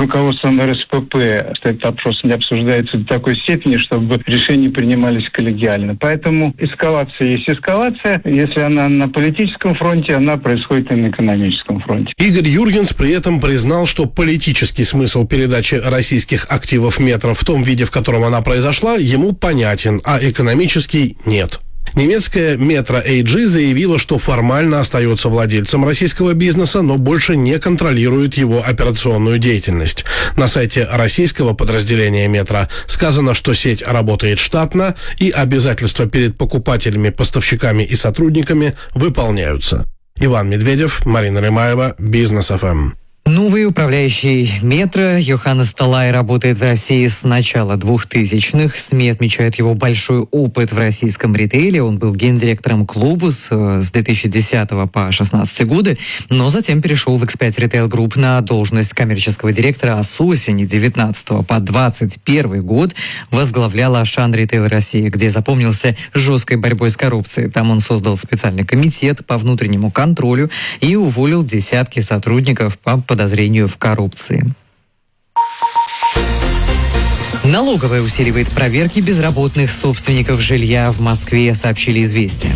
сторону эр эс пэ пэ этот вопрос не обсуждается до такой степени, чтобы решения принимались коллегиально. Поэтому эскалация есть эскалация. Если она на политическом фронте, она происходит и на экономическом фронте. Игорь Юргенс при этом признал, что политический смысл передачи российских активов метро в том виде, в котором она произошла, ему понятен, а экономический нет. Немецкая Metro эй джи заявила, что формально остается владельцем российского бизнеса, но больше не контролирует его операционную деятельность. На сайте российского подразделения Metro сказано, что сеть работает штатно и обязательства перед покупателями, поставщиками и сотрудниками выполняются. Иван Медведев, Марина Рымаева, Бизнес эф эм. Новый управляющий метро Йоханнес Талай работает в России с начала двухтысячных. СМИ отмечают его большой опыт в российском ритейле. Он был гендиректором Globus с две тысячи десятого по две тысячи шестнадцатый годы, но затем перешел в икс пять Retail Group на должность коммерческого директора, а с осени девятнадцатого по двадцать первый год возглавлял Ашан Ритейл России, где запомнился жесткой борьбой с коррупцией. Там он создал специальный комитет по внутреннему контролю и уволил десятки сотрудников по подозрению в коррупции. Налоговая усиливает проверки безработных собственников жилья в Москве, сообщили «Известия».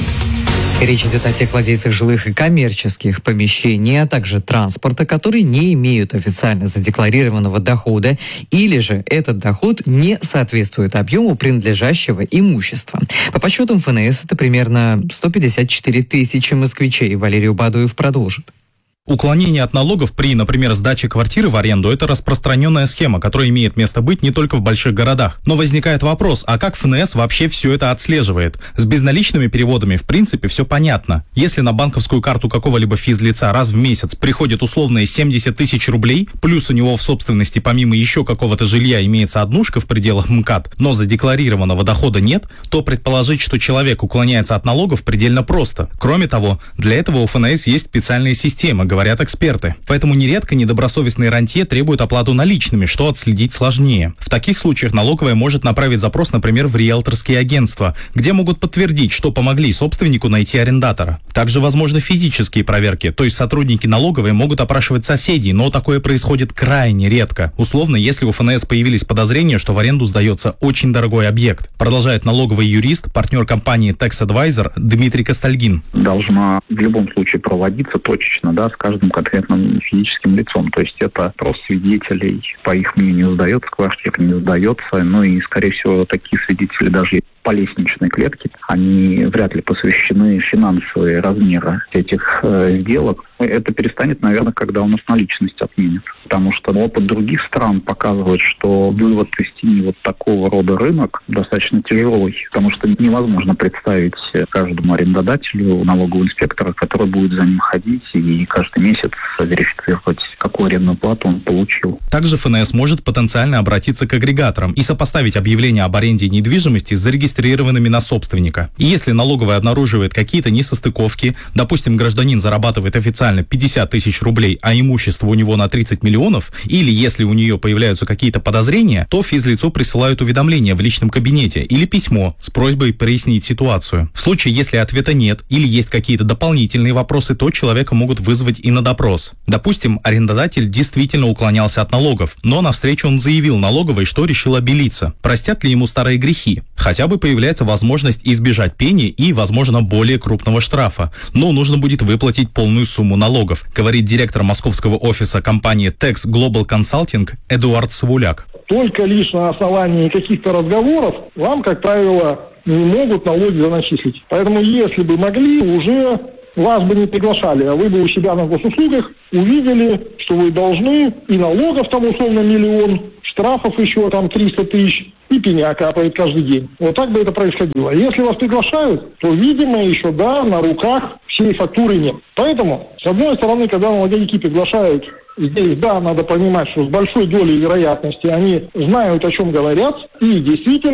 Речь идет о тех владельцах жилых и коммерческих помещений, а также транспорта, которые не имеют официально задекларированного дохода, или же этот доход не соответствует объему принадлежащего имущества. По подсчетам эф эн эс, это примерно сто пятьдесят четыре тысячи москвичей. Валерий Убадуев продолжит. Уклонение от налогов при, например, сдаче квартиры в аренду – это распространенная схема, которая имеет место быть не только в больших городах. Но возникает вопрос, а как эф эн эс вообще все это отслеживает? С безналичными переводами, в принципе, все понятно. Если на банковскую карту какого-либо физлица раз в месяц приходит условные семьдесят тысяч рублей, плюс у него в собственности помимо еще какого-то жилья имеется однушка в пределах МКАД, но задекларированного дохода нет, то предположить, что человек уклоняется от налогов, предельно просто. Кроме того, для этого у эф эн эс есть специальная система, говорят эксперты. Поэтому нередко недобросовестные рантье требуют оплату наличными, что отследить сложнее. В таких случаях налоговая может направить запрос, например, в риэлторские агентства, где могут подтвердить, что помогли собственнику найти арендатора. Также возможны физические проверки, то есть сотрудники налоговой могут опрашивать соседей, но такое происходит крайне редко. Условно, если у эф эн эс появились подозрения, что в аренду сдается очень дорогой объект. Продолжает налоговый юрист, партнер компании Tax Advisor Дмитрий Костальгин. Должна в любом случае проводиться точечно, да, с каждым конкретным физическим лицом. То есть это опрос свидетелей, по их мнению, сдается квартира, не сдается. Ну и, скорее всего, такие свидетели даже по лестничной клетке, они вряд ли посвящены финансовые размеры этих э, сделок. Это перестанет, наверное, когда у нас наличность отменят. Потому что опыт других стран показывает, что вывод из тени вот такого рода рынок достаточно тяжелый. Потому что невозможно представить каждому арендодателю налогового инспектора, который будет за ним ходить и каждый месяц верифицировать, какую арендную плату он получил. Также эф эн эс может потенциально обратиться к агрегаторам и сопоставить объявление об аренде недвижимости с зарегистрированными на собственника. И если налоговая обнаруживает какие-то несостыковки, допустим, гражданин зарабатывает официально пятьдесят тысяч рублей, а имущество у него на тридцать миллионов, или если у нее появляются какие-то подозрения, то физлицу присылают уведомление в личном кабинете или письмо с просьбой прояснить ситуацию. В случае, если ответа нет или есть какие-то дополнительные вопросы, то человека могут вызвать и на допрос. Допустим, арендодатель действительно уклонялся от налогов, но навстречу он заявил налоговой, что решил обелиться. Простят ли ему старые грехи? Хотя бы появляется возможность избежать пени и, возможно, более крупного штрафа. Но нужно будет выплатить полную сумму налогов, говорит директор московского офиса компании Tax Global Consulting Эдуард Савуляк. Только лишь на основании каких-то разговоров вам, как правило, не могут налоги заначислить. Поэтому, если бы могли, уже вас бы не приглашали, а вы бы у себя на госуслугах увидели, что вы должны, и налогов там условно миллион, штрафов еще там триста тысяч, и пеня капает каждый день. Вот так бы это происходило. Если вас приглашают, то, видимо, еще, да, на руках всей фактуры нет. Поэтому, с одной стороны, когда налоговики приглашают, здесь, да, надо понимать, что с большой долей вероятности они знают, о чем говорят, и действительно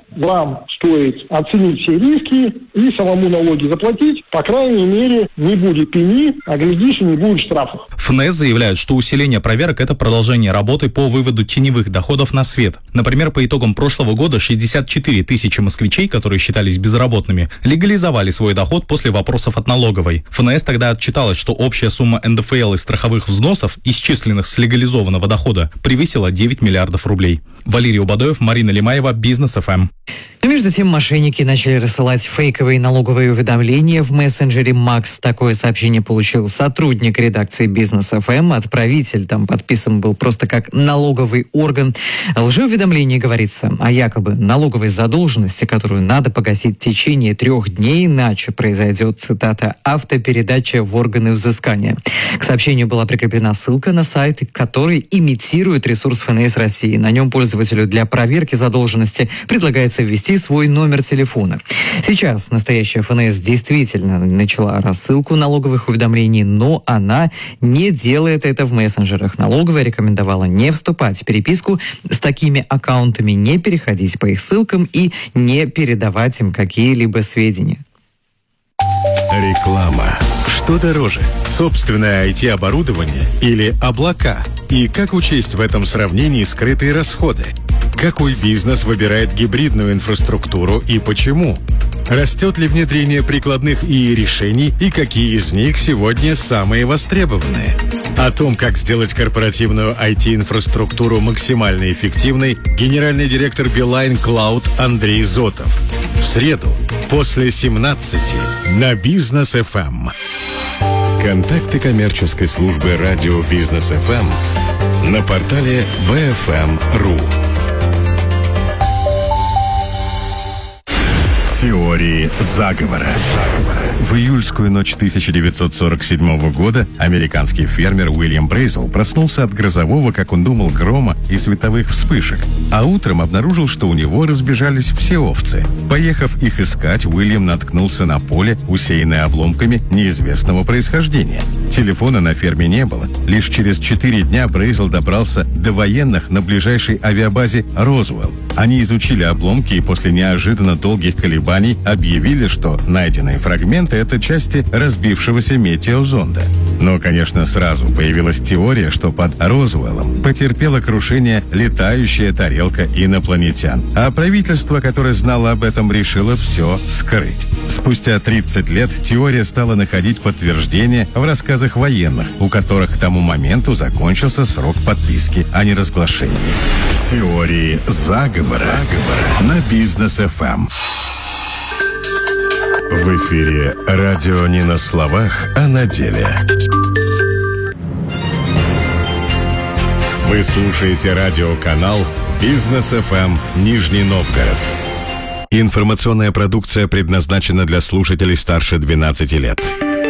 вам стоит оценить все риски и самому налоги заплатить. По крайней мере, не будет пени, а глядишь, и не будет штрафов. ФНС заявляет, что усиление проверок – это продолжение работы по выводу теневых доходов на свет. Например, по итогам прошлого года шестьдесят четыре тысячи москвичей, которые считались безработными, легализовали свой доход после вопросов от налоговой. ФНС тогда отчиталась, что общая сумма эн дэ эф эл и страховых взносов, исчисленных с легализованного дохода, превысила девять миллиардов рублей. Валерий Убадоев, Марина Лимаева, Бизнес эф эм. Но между тем мошенники начали рассылать фейковые налоговые уведомления в мессенджере Макс. Такое сообщение получил сотрудник редакции Бизнес эф эм. Отправитель там подписан был просто как налоговый орган. В лжеуведомлении говорится о якобы налоговой задолженности, которую надо погасить в течение трех дней, иначе произойдет, цитата, автопередача в органы взыскания. К сообщению была прикреплена ссылка на сайт, который имитирует ресурс эф эн эс России. На нем пользователю для проверки задолженности предлагается ввести свой номер телефона. Сейчас настоящая эф эн эс действительно начала рассылку налоговых уведомлений, но она не делает это в мессенджерах. Налоговая рекомендовала не вступать в переписку с такими аккаунтами, не переходить по их ссылкам и не передавать им какие-либо сведения. Реклама. Что дороже? Собственное ай ти-оборудование или облака? И как учесть в этом сравнении скрытые расходы? Какой бизнес выбирает гибридную инфраструктуру и почему? Растет ли внедрение прикладных ИИ решений и какие из них сегодня самые востребованные? О том, как сделать корпоративную ай ти-инфраструктуру максимально эффективной, генеральный директор Билайн Cloud Андрей Зотов. В среду после семнадцати на Бизнес эф эм. Контакты коммерческой службы радио Бизнес эф эм на портале би эф эм точка ру. Теории заговора. В июльскую ночь тысяча девятьсот сорок седьмого года американский фермер Уильям Брейзел проснулся от грозового, как он думал, грома и световых вспышек, а утром обнаружил, что у него разбежались все овцы. Поехав их искать, Уильям наткнулся на поле, усеянное обломками неизвестного происхождения. Телефона на ферме не было. Лишь через четыре дня Брейзел добрался до военных на ближайшей авиабазе Розуэлл. Они изучили обломки и после неожиданно долгих колебаний объявили, что найденные фрагменты — это части разбившегося метеозонда. Но, конечно, сразу появилась теория, что под Розуэллом потерпела крушение летающая тарелка инопланетян. А правительство, которое знало об этом, решило все скрыть. Спустя тридцать лет теория стала находить подтверждение в рассказах военных, у которых к тому моменту закончился срок подписки о неразглашении. Теории заговора на Бизнес эф эм. В эфире радио не на словах, а на деле. Вы слушаете радиоканал Бизнес эф эм Нижний Новгород. Информационная продукция предназначена для слушателей старше двенадцати лет.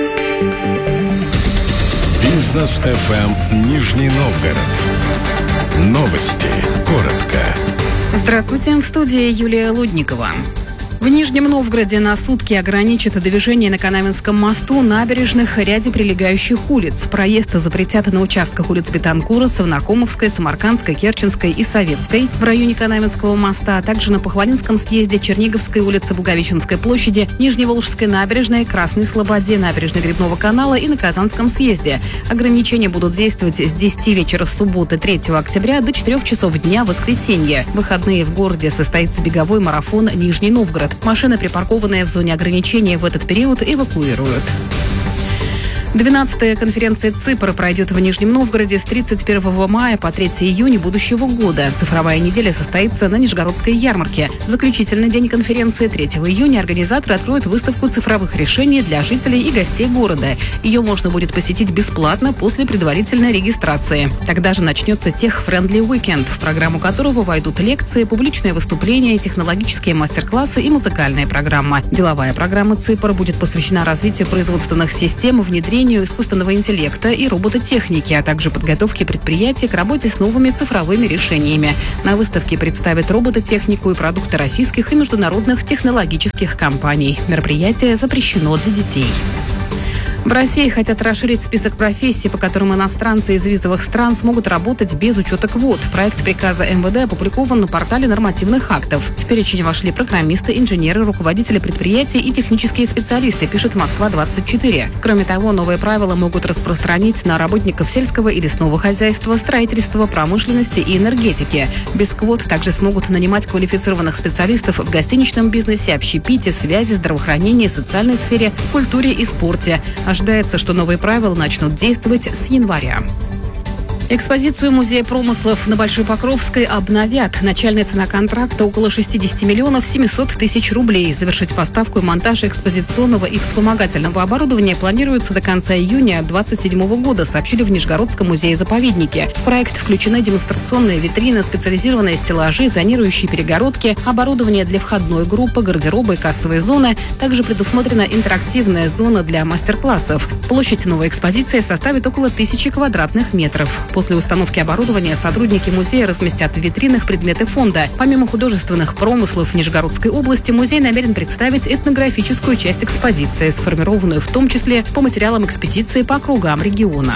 Бизнес эф эм Нижний Новгород. Новости. Коротко. Здравствуйте, в студии Юлия Лудникова. В Нижнем Новгороде на сутки ограничат движение на Канавинском мосту, набережных, ряде прилегающих улиц. Проезд запретят на участках улиц Бетанкура, Совнаркомовской, Самаркандской, Керченской и Советской в районе Канавинского моста, а также на Похвалинском съезде, Черниговской улице, Благовещенской площади, Нижневолжской набережной, Красной Слободе, набережной Грибного канала и на Казанском съезде. Ограничения будут действовать с десяти вечера субботы третьего октября до четырёх часов дня воскресенья. В выходные в городе состоится беговой марафон «Нижний Новгород». Машины, припаркованные в зоне ограничения в этот период, эвакуируют. двенадцатая конференция ЦИПР пройдет в Нижнем Новгороде с тридцать первого мая по третьего июня будущего года. Цифровая неделя состоится на Нижегородской ярмарке. В заключительный день конференции третьего июня организаторы откроют выставку цифровых решений для жителей и гостей города. Ее можно будет посетить бесплатно после предварительной регистрации. Тогда же начнется Tech-Friendly Weekend, в программу которого войдут лекции, публичные выступления, технологические мастер-классы и музыкальная программа. Деловая программа ЦИПР будет посвящена развитию производственных систем, внедрению искусственного интеллекта и робототехники, а также подготовке предприятий к работе с новыми цифровыми решениями. На выставке представят робототехнику и продукты российских и международных технологических компаний. Мероприятие запрещено для детей. В России хотят расширить список профессий, по которым иностранцы из визовых стран смогут работать без учета квот. Проект приказа эм вэ дэ опубликован на портале нормативных актов. В перечень вошли программисты, инженеры, руководители предприятий и технические специалисты, пишет Москва двадцать четыре. Кроме того, новые правила могут распространить на работников сельского и лесного хозяйства, строительства, промышленности и энергетики. Без квот также смогут нанимать квалифицированных специалистов в гостиничном бизнесе, общепите, связи, здравоохранении, социальной сфере, культуре и спорте. Ожидается, что новые правила начнут действовать с января. Экспозицию Музея промыслов на Большой Покровской обновят. Начальная цена контракта около шестьдесят миллионов семьсот тысяч рублей. Завершить поставку и монтаж экспозиционного и вспомогательного оборудования планируется до конца июня двадцать седьмого года, сообщили в Нижегородском музее-заповеднике. В проект включены демонстрационные витрины, специализированные стеллажи, зонирующие перегородки, оборудование для входной группы, гардероба и кассовые зоны. Также предусмотрена интерактивная зона для мастер-классов. Площадь новой экспозиции составит около тысячи квадратных метров. После установки оборудования сотрудники музея разместят в витринах предметы фонда. Помимо художественных промыслов Нижегородской области, музей намерен представить этнографическую часть экспозиции, сформированную в том числе по материалам экспедиции по округам региона.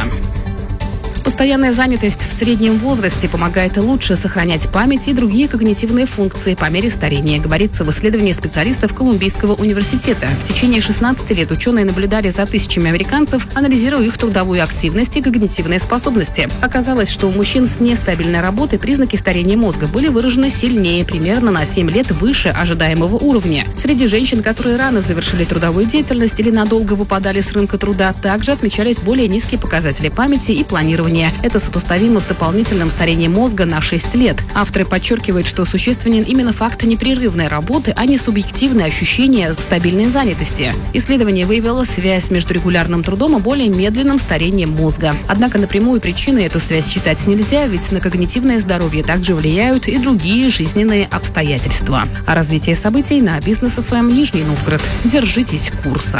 Постоянная занятость в среднем возрасте помогает лучше сохранять память и другие когнитивные функции по мере старения, говорится в исследовании специалистов Колумбийского университета. В течение шестнадцати лет ученые наблюдали за тысячами американцев, анализируя их трудовую активность и когнитивные способности. Оказалось, что у мужчин с нестабильной работой признаки старения мозга были выражены сильнее, примерно на семь лет выше ожидаемого уровня. Среди женщин, которые рано завершили трудовую деятельность или надолго выпадали с рынка труда, также отмечались более низкие показатели памяти и планирования. Это сопоставимо с дополнительным старением мозга на шесть лет. Авторы подчеркивают, что существенен именно факт непрерывной работы, а не субъективное ощущение стабильной занятости. Исследование выявило связь между регулярным трудом и более медленным старением мозга. Однако напрямую причиной эту связь считать нельзя, ведь на когнитивное здоровье также влияют и другие жизненные обстоятельства. А развитие событий на Бизнес эф эм Нижний Новгород. Держитесь курса.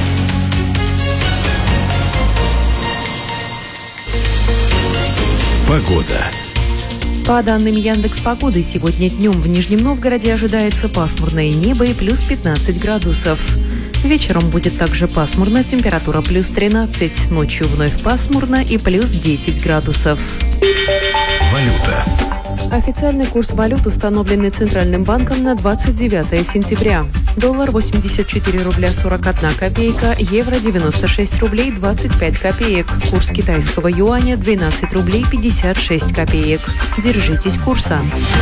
Погода. По данным Яндекс.Погоды, сегодня днем в Нижнем Новгороде ожидается пасмурное небо и плюс пятнадцать градусов. Вечером будет также пасмурно, температура плюс тринадцать, ночью вновь пасмурно и плюс десять градусов. Валюта. Официальный курс валют, установленный Центральным банком на двадцать девятое сентября. Доллар восемьдесят четыре рубля сорок одна копейка, евро девяносто шесть рублей двадцать пять копеек, курс китайского юаня двенадцать рублей пятьдесят шесть копеек. Держитесь курса.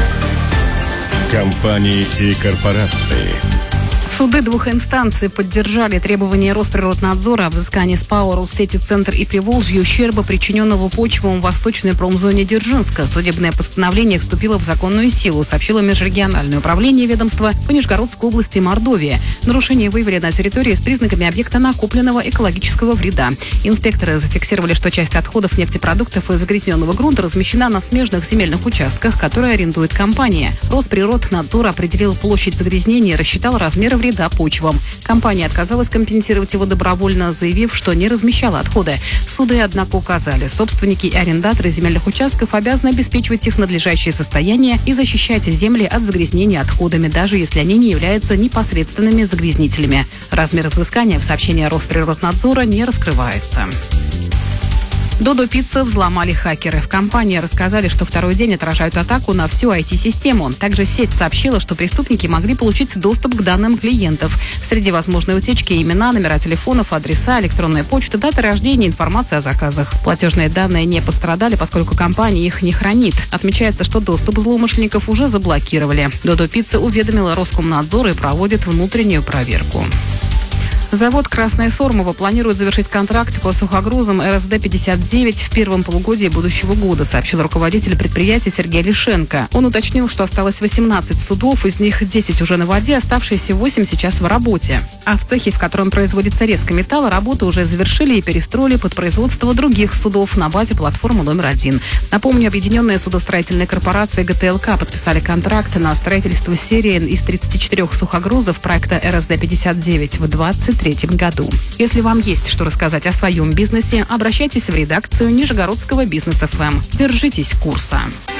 Компании и корпорации. Суды двух инстанций поддержали требования Росприроднадзора о взыскании с ПАО «Россети Центр» и Приволжье ущерба, причиненного почвам в восточной промзоне Дзержинска. Судебное постановление вступило в законную силу, сообщило межрегиональное управление ведомства по Нижегородской области и Мордовии. Нарушения выявили на территории с признаками объекта накопленного экологического вреда. Инспекторы зафиксировали, что часть отходов нефтепродуктов и загрязненного грунта размещена на смежных земельных участках, которые арендует компания. Росприроднадзор определил площадь загрязнения и рассчитал размеры вреда почвам. Компания отказалась компенсировать его добровольно, заявив, что не размещала отходы. Суды, однако, указали, собственники и арендаторы земельных участков обязаны обеспечивать их надлежащее состояние и защищать земли от загрязнения отходами, даже если они не являются непосредственными загрязнителями. Размер взыскания в сообщении Росприроднадзора не раскрывается. Додо Пицца взломали хакеры. В компании рассказали, что второй день отражают атаку на всю ай ти-систему. Также сеть сообщила, что преступники могли получить доступ к данным клиентов. Среди возможной утечки имена, номера телефонов, адреса, электронная почта, дата рождения, информация о заказах. Платежные данные не пострадали, поскольку компания их не хранит. Отмечается, что доступ злоумышленников уже заблокировали. Додо Пицца уведомила Роскомнадзор и проводит внутреннюю проверку. Завод «Красная Сормово» планирует завершить контракт по сухогрузам эр эс дэ пятьдесят девять в первом полугодии будущего года, сообщил руководитель предприятия Сергей Лишенко. Он уточнил, что осталось восемнадцать судов, из них десять уже на воде, оставшиеся восемь сейчас в работе. А в цехе, в котором производится резка металла, работу уже завершили и перестроили под производство других судов на базе платформы номер один. Напомню, объединенные судостроительные корпорации гэ тэ эл ка подписали контракт на строительство серии из тридцати четырёх сухогрузов проекта эр эс дэ пятьдесят девять в двадцать третьем году. Если вам есть что рассказать о своем бизнесе, обращайтесь в редакцию Нижегородского Бизнес эф эм. Держитесь курса.